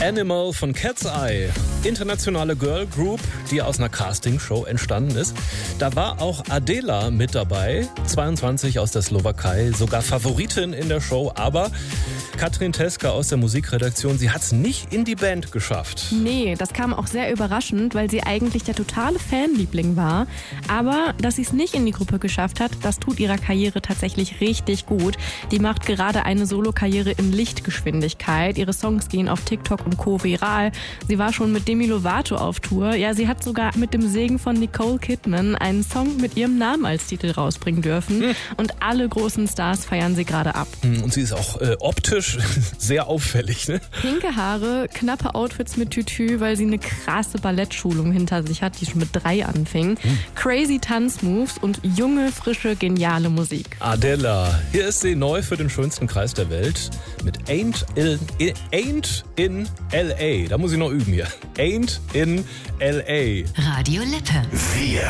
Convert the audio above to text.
Animal von Cat's Eye. Internationale Girl Group, die aus einer Castingshow entstanden ist. Da war auch Adela mit dabei, 22 aus der Slowakei, sogar Favoritin in der Show. Aber Katrin Teska aus der Musikredaktion, sie hat es nicht in die Band geschafft. Nee, das kam auch sehr überraschend, weil sie eigentlich der totale Fanliebling war. Aber dass sie es nicht in die Gruppe geschafft hat, das tut ihrer Karriere tatsächlich richtig gut. Die macht gerade eine Solokarriere in Lichtgeschwindigkeit. Ihre Songs gehen auf TikTok und Co. viral. Sie war schon mit Demi Lovato auf Tour. Ja, sie hat sogar mit dem Segen von Nicole Kidman einen Song mit ihrem Namen als Titel rausbringen dürfen. Und alle großen Stars feiern sie gerade ab. Und sie ist auch optisch sehr auffällig, ne? Pinke Haare, knappe Outfits mit Tütü, weil sie eine krasse Ballettschulung hinter sich hat, die schon mit 3 anfing. Crazy Tanzmoves und junge, frische, geniale Musik. Adela, hier ist sie neu für den schönsten Kreis der Welt mit Ain't in L.A. Da muss ich noch üben hier. Ain't in L.A. Radio Lippe. Wir